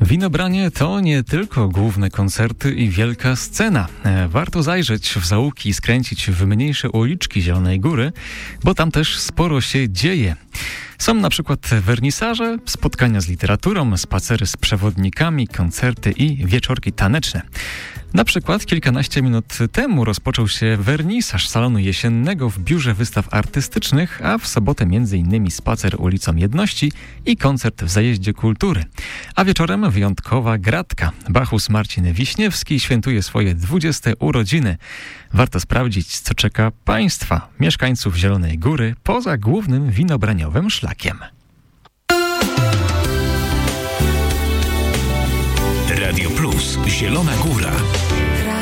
Winobranie to nie tylko główne koncerty i wielka scena. Warto zajrzeć w zaułki i skręcić w mniejsze uliczki Zielonej Góry, bo tam też sporo się dzieje. Są na przykład wernisaże, spotkania z literaturą, spacery z przewodnikami, koncerty i wieczorki taneczne. Na przykład kilkanaście minut temu rozpoczął się wernisaż salonu jesiennego w Biurze Wystaw Artystycznych, a w sobotę m.in. spacer ulicą Jedności i koncert w Zajeździe Kultury. A wieczorem wyjątkowa gratka. Bachus Marcin Wiśniewski świętuje swoje 20. urodziny. Warto sprawdzić, co czeka Państwa, mieszkańców Zielonej Góry, poza głównym winobraniowym szlakiem. Radio Plus Zielona Góra.